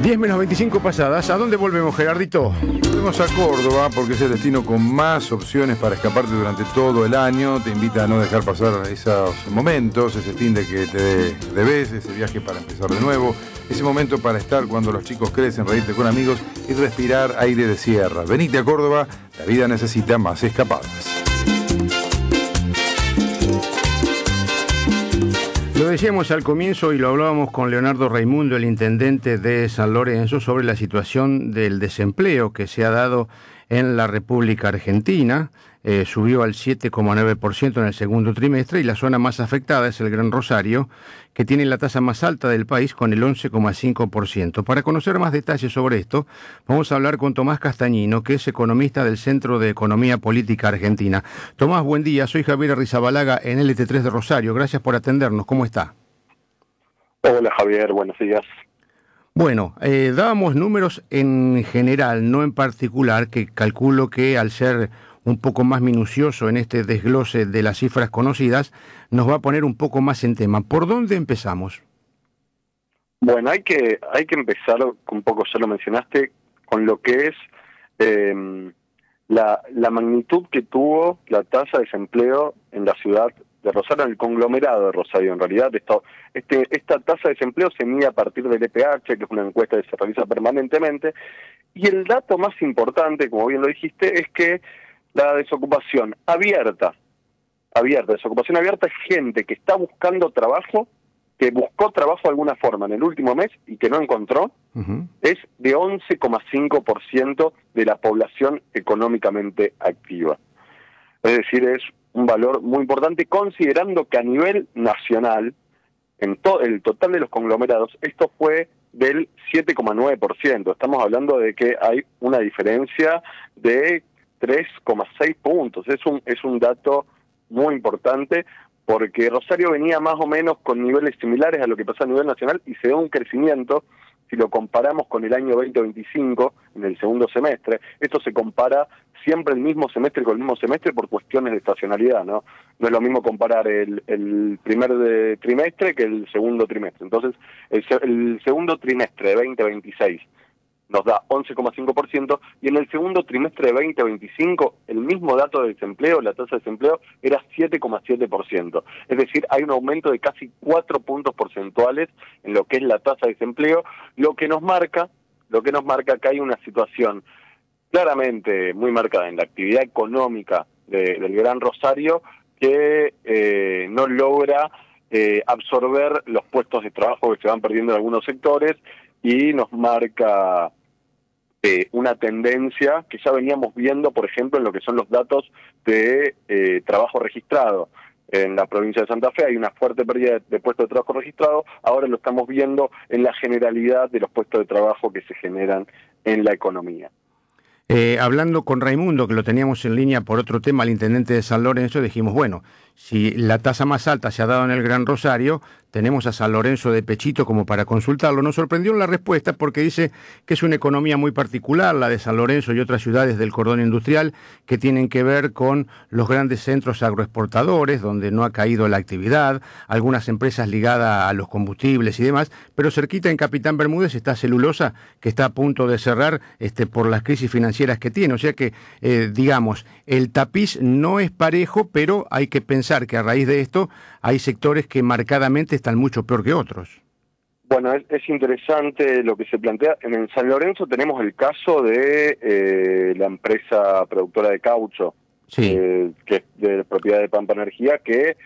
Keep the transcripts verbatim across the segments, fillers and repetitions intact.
diez menos veinticinco pasadas. ¿A dónde volvemos, Gerardito? Volvemos a Córdoba porque es el destino con más opciones para escaparte durante todo el año. Te invita a no dejar pasar esos momentos, ese fin de que te debes, ese viaje para empezar de nuevo, ese momento para estar cuando los chicos crecen, reírte con amigos y respirar aire de sierra. Venite a Córdoba, la vida necesita más escapadas. Lo decíamos al comienzo y lo hablábamos con Leonardo Raimundo, el intendente de San Lorenzo, sobre la situación del desempleo que se ha dado en la República Argentina. Eh, subió al siete coma nueve por ciento en el segundo trimestre y la zona más afectada es el Gran Rosario, que tiene la tasa más alta del país con el once coma cinco por ciento. Para conocer más detalles sobre esto, vamos a hablar con Tomás Castañino, que es economista del Centro de Economía Política Argentina. Tomás, buen día. Soy Javier Arrizabalaga en L T tres de Rosario. Gracias por atendernos. ¿Cómo está? Hola Javier, buenos días. Bueno, eh, dábamos números en general, no en particular, que calculo que al ser un poco más minucioso en este desglose de las cifras conocidas, nos va a poner un poco más en tema. ¿Por dónde empezamos? Bueno, hay que hay que empezar, un poco ya lo mencionaste, con lo que es eh, la, la magnitud que tuvo la tasa de desempleo en la ciudad de Rosario, en el conglomerado de Rosario. En realidad, esto, este, esta tasa de desempleo se mide a partir del E P H, que es una encuesta que se realiza permanentemente, y el dato más importante, como bien lo dijiste, es que la desocupación abierta, abierta, desocupación abierta es gente que está buscando trabajo, que buscó trabajo de alguna forma en el último mes y que no encontró, uh-huh. es de once coma cinco por ciento de la población económicamente activa. Es decir, es un valor muy importante, considerando que a nivel nacional, en todo el total de los conglomerados, esto fue del siete coma nueve por ciento. Estamos hablando de que hay una diferencia de tres coma seis puntos. Es un es un dato muy importante porque Rosario venía más o menos con niveles similares a lo que pasó a nivel nacional y se da un crecimiento. Si lo comparamos con el año veinte veinticinco, en el segundo semestre, esto se compara siempre el mismo semestre con el mismo semestre por cuestiones de estacionalidad, ¿no? No es lo mismo comparar el, el primer de trimestre que el segundo trimestre. Entonces, el, el segundo trimestre de veinte veintiséis nos da once coma cinco por ciento y en el segundo trimestre de veinte veinticinco el mismo dato de desempleo, la tasa de desempleo, era siete coma siete por ciento. Es decir, hay un aumento de casi cuatro puntos porcentuales en lo que es la tasa de desempleo, lo que nos marca, lo que nos marca que hay una situación claramente muy marcada en la actividad económica de, del Gran Rosario que eh, no logra eh, absorber los puestos de trabajo que se van perdiendo en algunos sectores y nos marca eh, una tendencia que ya veníamos viendo, por ejemplo, en lo que son los datos de eh, trabajo registrado. En la provincia de Santa Fe hay una fuerte pérdida de, de puestos de trabajo registrados, ahora lo estamos viendo en la generalidad de los puestos de trabajo que se generan en la economía. Eh, hablando con Raimundo, que lo teníamos en línea por otro tema, el intendente de San Lorenzo, dijimos, bueno, si la tasa más alta se ha dado en el Gran Rosario, tenemos a San Lorenzo de pechito como para consultarlo. Nos sorprendió la respuesta porque dice que es una economía muy particular, la de San Lorenzo y otras ciudades del cordón industrial, que tienen que ver con los grandes centros agroexportadores, donde no ha caído la actividad, algunas empresas ligadas a los combustibles y demás, pero cerquita en Capitán Bermúdez está Celulosa, que está a punto de cerrar este, por las crisis financieras que tiene. O sea que, eh, digamos, el tapiz no es parejo, pero hay que pensar que a raíz de esto hay sectores que marcadamente están mucho peor que otros. Bueno, es, es interesante lo que se plantea. En San Lorenzo tenemos el caso de eh, la empresa productora de caucho, sí. eh, que es de propiedad de Pampa Energía, que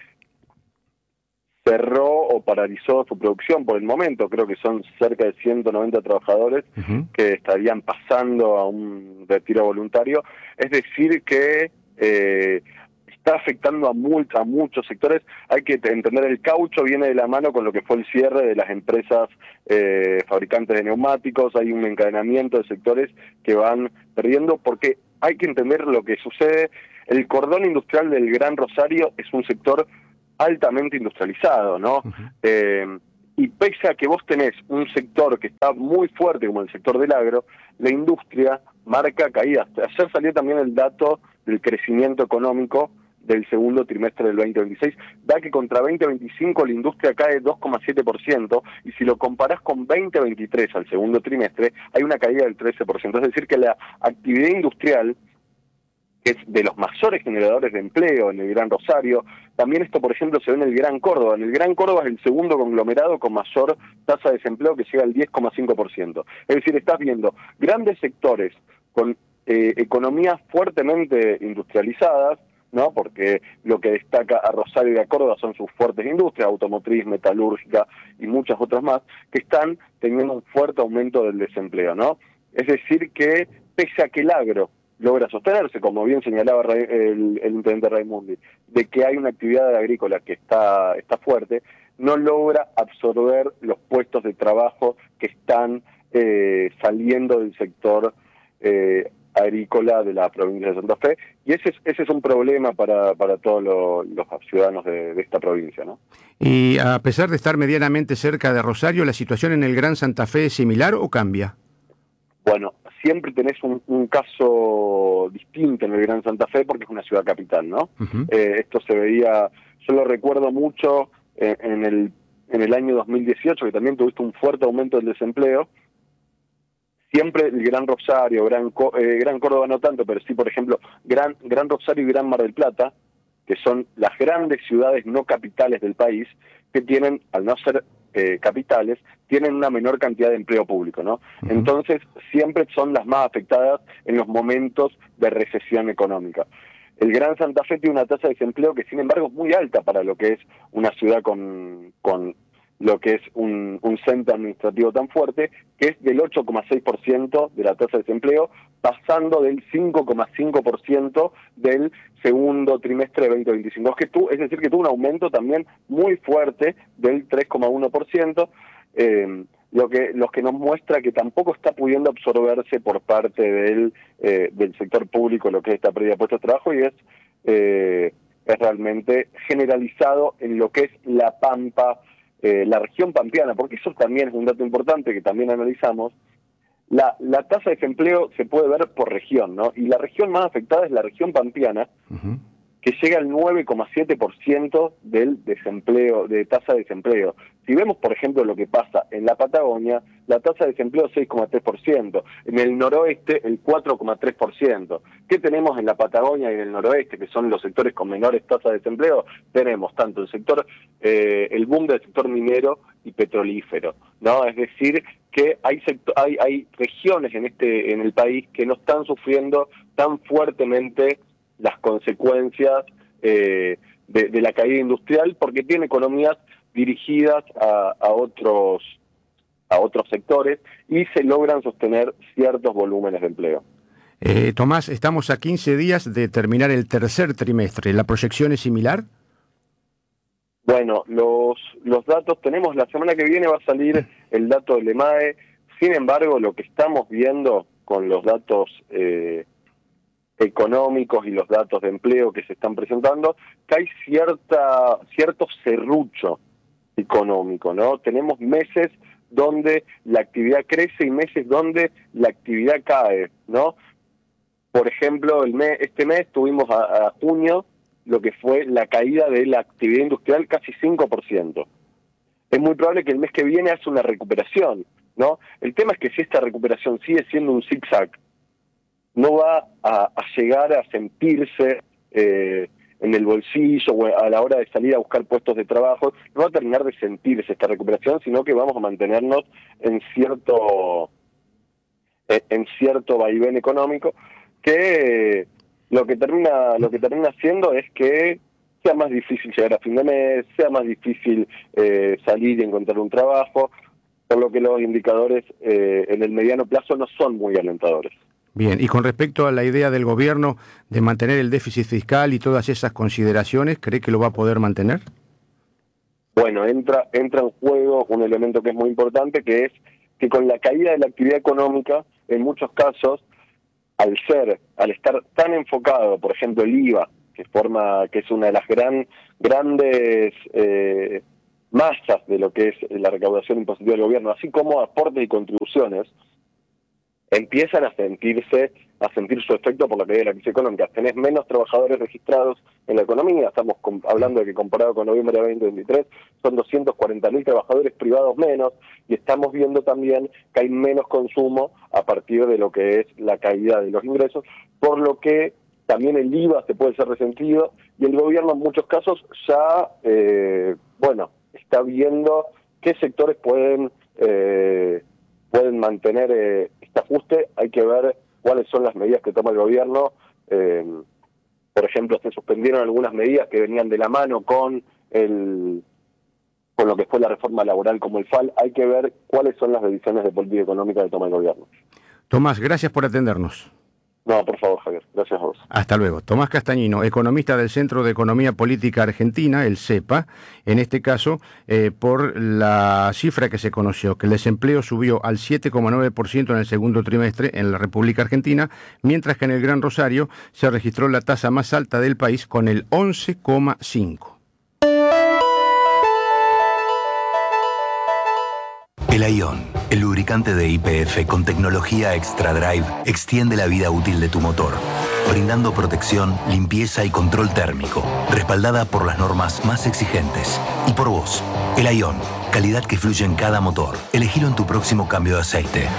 cerró o paralizó su producción por el momento. Creo que son cerca de ciento noventa trabajadores uh-huh. que estarían pasando a un retiro voluntario. Es decir que eh, está afectando a, mul- a muchos sectores. Hay que entender, el caucho viene de la mano con lo que fue el cierre de las empresas eh, fabricantes de neumáticos. Hay un encadenamiento de sectores que van perdiendo, porque hay que entender lo que sucede. El cordón industrial del Gran Rosario es un sector altamente industrializado, ¿no? Uh-huh. Eh, y pese a que vos tenés un sector que está muy fuerte como el sector del agro, la industria marca caídas. Ayer salió también el dato del crecimiento económico del segundo trimestre del veinte veintiséis, da que contra veinte veinticinco la industria cae dos coma siete por ciento, y si lo comparás con veinte veintitrés al segundo trimestre, hay una caída del trece por ciento. Es decir, que la actividad industrial, que es de los mayores generadores de empleo en el Gran Rosario, también esto, por ejemplo, se ve en el Gran Córdoba. En el Gran Córdoba es el segundo conglomerado con mayor tasa de desempleo, que llega al diez coma cinco por ciento. Es decir, estás viendo grandes sectores con eh, economías fuertemente industrializadas, ¿no? Porque lo que destaca a Rosario y a Córdoba son sus fuertes industrias, automotriz, metalúrgica y muchas otras más, que están teniendo un fuerte aumento del desempleo, ¿no? Es decir, que pese a que el agro logra sostenerse, como bien señalaba el, el intendente Raimundi, de que hay una actividad agrícola que está, está fuerte, no logra absorber los puestos de trabajo que están eh, saliendo del sector eh, agrícola de la provincia de Santa Fe, y ese es, ese es un problema para, para todos lo, los ciudadanos de, de esta provincia, ¿no? Y a pesar de estar medianamente cerca de Rosario, ¿la situación en el Gran Santa Fe es similar o cambia? Bueno, siempre tenés un, un caso distinto en el Gran Santa Fe porque es una ciudad capital, ¿no? Uh-huh. Eh, esto se veía, yo lo recuerdo mucho eh, en el en el año dos mil dieciocho, que también tuviste un fuerte aumento del desempleo. Siempre el Gran Rosario, Gran, eh, Gran Córdoba no tanto, pero sí, por ejemplo, Gran, Gran Rosario y Gran Mar del Plata, que son las grandes ciudades no capitales del país, que tienen, al no ser eh, capitales, tienen una menor cantidad de empleo público, ¿no? Uh-huh. Entonces, siempre son las más afectadas en los momentos de recesión económica. El Gran Santa Fe tiene una tasa de desempleo que, sin embargo, es muy alta para lo que es una ciudad con, con lo que es un, un centro administrativo tan fuerte, que es del ocho coma seis por ciento de la tasa de desempleo, pasando del cinco coma cinco por ciento del segundo trimestre de veinte veinticinco. Es, que tú, es decir, que tuvo un aumento también muy fuerte del tres coma uno por ciento, eh, lo que, lo que nos muestra que tampoco está pudiendo absorberse por parte del, eh, del sector público lo que es esta pérdida de puestos de trabajo, y es, eh, es realmente generalizado en lo que es la Pampa, eh, la región pampeana, porque eso también es un dato importante que también analizamos. La, la tasa de desempleo se puede ver por región, ¿no? Y la región más afectada es la región pampeana, uh-huh, que llega al nueve coma siete por ciento del desempleo, de tasa de desempleo. Si vemos, por ejemplo, lo que pasa en la Patagonia, la tasa de desempleo es seis coma tres por ciento, en el noroeste el cuatro coma tres por ciento. ¿Qué tenemos en la Patagonia y en el noroeste, que son los sectores con menores tasas de desempleo? Tenemos tanto el sector, eh, el boom del sector minero y petrolífero, ¿no? Es decir, que hay, sector, hay, hay regiones en, este, en el país que no están sufriendo tan fuertemente las consecuencias eh, de, de la caída industrial, porque tiene economías dirigidas a, a otros a otros sectores y se logran sostener ciertos volúmenes de empleo. Eh, Tomás, estamos a quince días de terminar el tercer trimestre. ¿La proyección es similar? Bueno, los, los datos, tenemos la semana que viene va a salir el dato del EMAE. Sin embargo, lo que estamos viendo con los datos eh, económicos y los datos de empleo que se están presentando, que hay cierta cierto serrucho económico, ¿no? Tenemos meses donde la actividad crece y meses donde la actividad cae, ¿no? Por ejemplo, el mes, este mes tuvimos a, a junio lo que fue la caída de la actividad industrial casi cinco por ciento. Es muy probable que el mes que viene haga una recuperación, ¿no? El tema es que si esta recuperación sigue siendo un zigzag, no va a, a llegar a sentirse eh, en el bolsillo o a la hora de salir a buscar puestos de trabajo, no va a terminar de sentirse esta recuperación, sino que vamos a mantenernos en cierto eh, en cierto vaivén económico, que eh, lo que termina lo que termina haciendo es que sea más difícil llegar a fin de mes, sea más difícil eh, salir y encontrar un trabajo, por lo que los indicadores eh, en el mediano plazo no son muy alentadores. Bien, y con respecto a la idea del gobierno de mantener el déficit fiscal y todas esas consideraciones, ¿cree que lo va a poder mantener? Bueno, entra entra en juego un elemento que es muy importante, que es que con la caída de la actividad económica, en muchos casos, al ser, al estar tan enfocado, por ejemplo, el I V A, que forma, que es una de las gran grandes eh, masas de lo que es la recaudación impositiva del gobierno, así como aportes y contribuciones, empiezan a sentirse a sentir su efecto por lo que es la crisis económica. Tenés menos trabajadores registrados en la economía, estamos com- hablando de que comparado con noviembre de veinte veintitrés son doscientos cuarenta mil trabajadores privados menos, y estamos viendo también que hay menos consumo a partir de lo que es la caída de los ingresos, por lo que también el I V A se puede ser resentido, y el gobierno en muchos casos ya, eh, bueno, está viendo qué sectores pueden eh, pueden mantener eh, este ajuste. Hay que ver cuáles son las medidas que toma el gobierno. Eh, por ejemplo, se suspendieron algunas medidas que venían de la mano con el con lo que fue la reforma laboral como el F A L. Hay que ver cuáles son las decisiones de política económica que toma el gobierno. Tomás, gracias por atendernos. No, por favor, Javier. Gracias a vos. Hasta luego. Tomás Castañino, economista del Centro de Economía Política Argentina, el CEPA, en este caso, eh, por la cifra que se conoció, que el desempleo subió al siete coma nueve por ciento en el segundo trimestre en la República Argentina, mientras que en el Gran Rosario se registró la tasa más alta del país con el once coma cinco por ciento. El Ion, el lubricante de Y P F con tecnología Extra Drive, extiende la vida útil de tu motor, brindando protección, limpieza y control térmico, respaldada por las normas más exigentes. Y por vos, el Ion, calidad que fluye en cada motor. Elegilo en tu próximo cambio de aceite.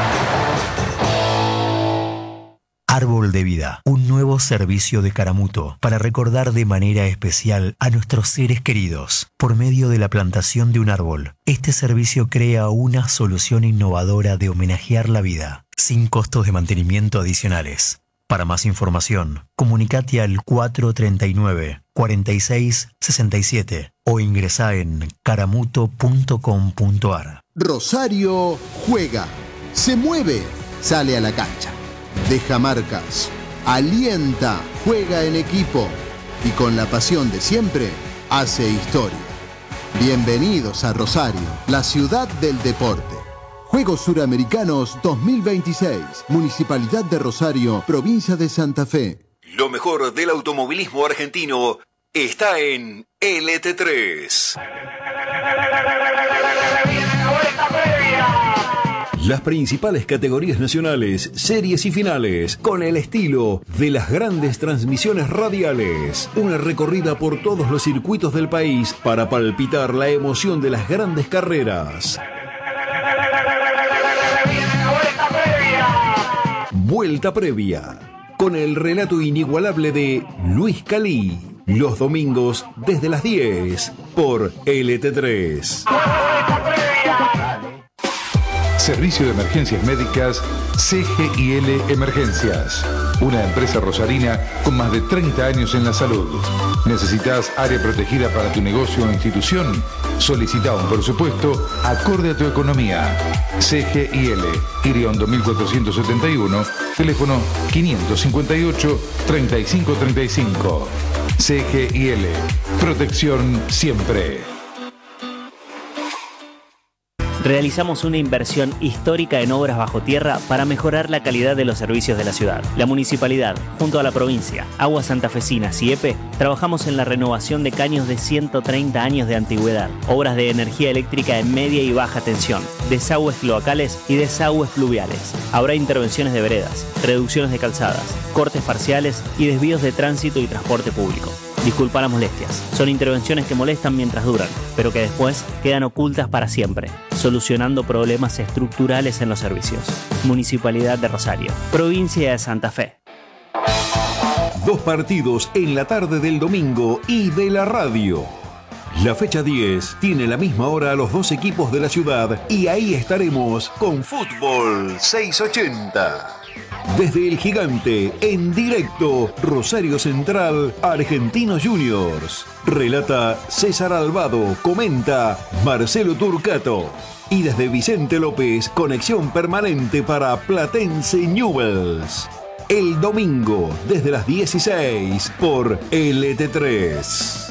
Árbol de Vida, un nuevo servicio de Caramuto para recordar de manera especial a nuestros seres queridos por medio de la plantación de un árbol. Este servicio crea una solución innovadora de homenajear la vida, sin costos de mantenimiento adicionales. Para más información, comunicate al cuatro treinta y nueve, cuarenta y seis, sesenta y siete o ingresá en caramuto punto com punto ar. Rosario juega, se mueve, sale a la cancha. Deja marcas, alienta, juega en equipo y con la pasión de siempre hace historia. Bienvenidos a Rosario, la ciudad del deporte. Juegos Suramericanos dos mil veintiséis, Municipalidad de Rosario, Provincia de Santa Fe. Lo mejor del automovilismo argentino está en L T tres. Las principales categorías nacionales, series y finales, con el estilo de las grandes transmisiones radiales. Una recorrida por todos los circuitos del país para palpitar la emoción de las grandes carreras. Vuelta Previa, con el relato inigualable de Luis Calí. Los domingos desde las diez por L T tres. Servicio de Emergencias Médicas C G I L Emergencias. Una empresa rosarina con más de treinta años en la salud. ¿Necesitas área protegida para tu negocio o institución? Solicita un presupuesto acorde a tu economía. C G I L, Iriondo mil cuatrocientos setenta y uno, teléfono quinientos cincuenta y ocho, treinta y cinco treinta y cinco. C G I L, protección siempre. Realizamos una inversión histórica en obras bajo tierra para mejorar la calidad de los servicios de la ciudad. La municipalidad, junto a la provincia, Aguas Santafesinas y E P E, trabajamos en la renovación de caños de ciento treinta años de antigüedad, obras de energía eléctrica en media y baja tensión, desagües cloacales y desagües pluviales. Habrá intervenciones de veredas, reducciones de calzadas, cortes parciales y desvíos de tránsito y transporte público. Disculpa las molestias, son intervenciones que molestan mientras duran, pero que después quedan ocultas para siempre, solucionando problemas estructurales en los servicios. Municipalidad de Rosario, Provincia de Santa Fe. Dos partidos en la tarde del domingo y de la radio. La fecha diez tiene la misma hora a los dos equipos de la ciudad y ahí estaremos con Fútbol seiscientos ochenta. Desde el Gigante, en directo, Rosario Central, Argentinos Juniors. Relata César Albado, comenta Marcelo Turcato. Y desde Vicente López, conexión permanente para Platense Newells. El domingo, desde las dieciséis, por L T tres.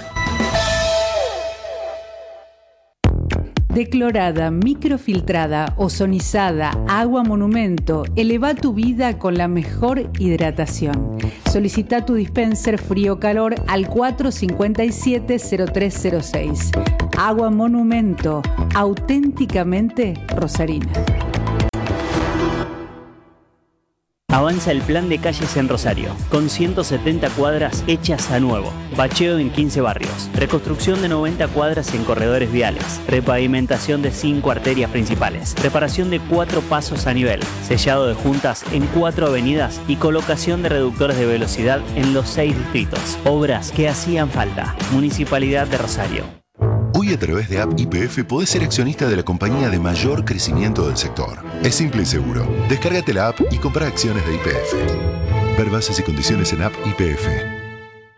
Declorada, microfiltrada, ozonizada, agua monumento, eleva tu vida con la mejor hidratación. Solicita tu dispenser frío-calor al cuatro cinco siete, cero tres cero seis. Agua monumento, auténticamente rosarina. Avanza el plan de calles en Rosario, con ciento setenta cuadras hechas a nuevo, bacheo en quince barrios, reconstrucción de noventa cuadras en corredores viales, repavimentación de cinco arterias principales, reparación de cuatro pasos a nivel, sellado de juntas en cuatro avenidas y colocación de reductores de velocidad en los seis distritos. Obras que hacían falta. Municipalidad de Rosario. Hoy a través de App Y P F podés ser accionista de la compañía de mayor crecimiento del sector. Es simple y seguro. Descárgate la app y compra acciones de Y P F. Ver bases y condiciones en App Y P F.